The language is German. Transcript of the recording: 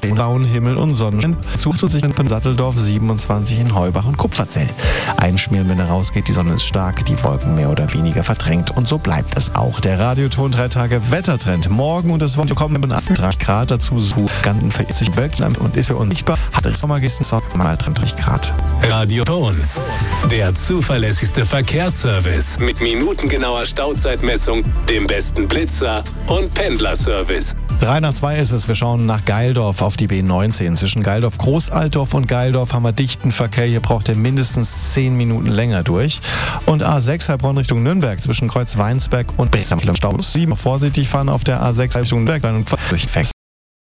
blauen Himmel und Sonnenschein. Sucht sich in Satteldorf, 27 in Heubach und Kupferzell. Einschmieren, wenn er rausgeht, die Sonne ist stark, die Wolken mehr oder weniger verdrängt und so bleibt es auch. Der Radioton 3 Tage Wettertrend. Morgen und das Wochenende kommen mit 38 Grad dazu, so ganzen 40 Wölkchen und ist ja unsichtbar. Hat im Sommer gestern mal 33 Grad. Radioton, der zuverlässigste Verkehrsservice mit minutengenauer Stauzeitmessung, dem besten Blitzer und Pendlerservice. 3:02 ist es. Wir schauen nach Geildorf auf die B19. Zwischen Geildorf Großaltdorf und Geildorf haben wir dichten Verkehr. Hier braucht ihr mindestens 10 Minuten länger durch. Und A6 Heilbronn Richtung Nürnberg zwischen Kreuz Weinsberg und Breslau. Stau 7. Vorsichtig fahren auf der A6 Richtung Nürnberg durch